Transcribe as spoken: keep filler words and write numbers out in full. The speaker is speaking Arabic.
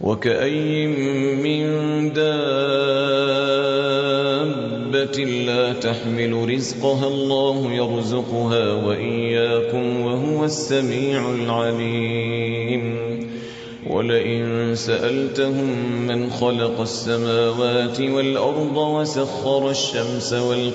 وكأي من دابة لا تحمل رزقها الله يرزقها وإياكم وهو السميع العليم ولئن سألتهم من خلق السماوات والأرض وسخر الشمس والقمر